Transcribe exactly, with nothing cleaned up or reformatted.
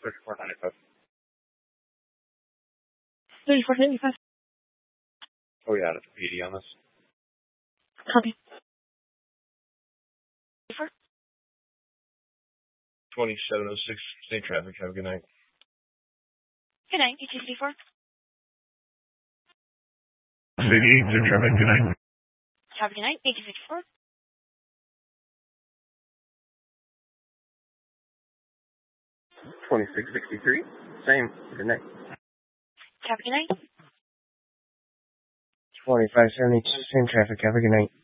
thirty-four ninety-five. thirty-four ninety-five. Oh, yeah, that's eighty on this. Copy. twenty-seven oh six, same traffic. Have a good night. Good night, E T C four. City, same traffic. Good night. Have a good night, E T C four. twenty-six sixty-three, same. Good night. Have a good night. twenty-five seventy, same traffic. Have a good night.